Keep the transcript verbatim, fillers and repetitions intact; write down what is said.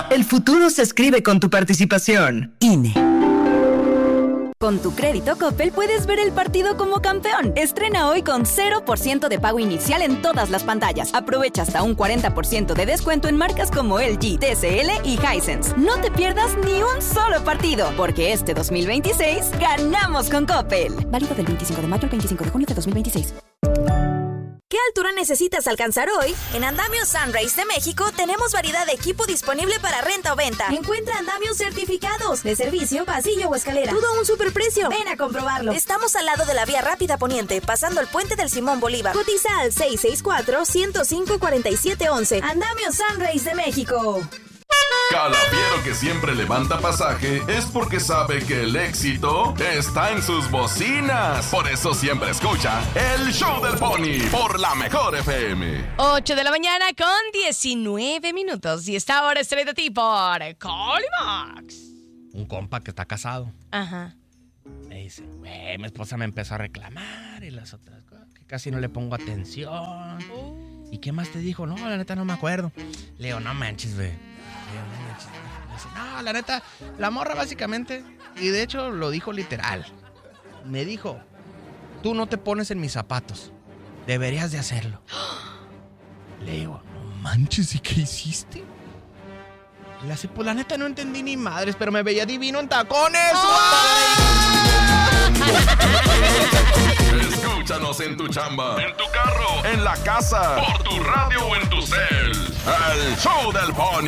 El futuro se escribe con tu participación. I N E. Con tu crédito Coppel puedes ver el partido como campeón. Estrena hoy con cero por ciento de pago inicial en todas las pantallas. Aprovecha hasta un cuarenta por ciento de descuento en marcas como L G, T C L y Hisense. No te pierdas ni un solo partido, porque este dos mil veintiséis ganamos con Coppel. Válido del veinticinco de mayo al veinticinco de junio de dos mil veintiséis. ¿Qué altura necesitas alcanzar hoy? En Andamios Sunrace de México tenemos variedad de equipo disponible para renta o venta. Encuentra andamios certificados de servicio, pasillo o escalera. Todo a un superprecio. Ven a comprobarlo. Estamos al lado de la vía rápida poniente, pasando el puente del Simón Bolívar. Cotiza al seis seis cuatro, uno cero cinco, cuatro siete uno uno. Andamios Sunrace de México. Calafiero que siempre levanta pasaje es porque sabe que el éxito está en sus bocinas. Por eso siempre escucha el Show del Pony por la Mejor F M. ocho de la mañana con diecinueve minutos. Y esta hora estrella a ti por Colimax. Un compa que está casado. Ajá. Me dice, güey, mi esposa me empezó a reclamar y las otras cosas, que casi no le pongo atención. Uh. ¿Y qué más te dijo? No, la neta no me acuerdo. Le digo, no manches, güey. No, la neta, la morra básicamente, y de hecho lo dijo literal, me dijo, tú no te pones en mis zapatos, deberías de hacerlo. Le digo, no manches, ¿y qué hiciste? Le hace, pues la neta no entendí ni madres, pero me veía divino en tacones. Escúchanos en tu chamba, en tu carro, en la casa, por tu radio o en tu cel. El Show del Pony.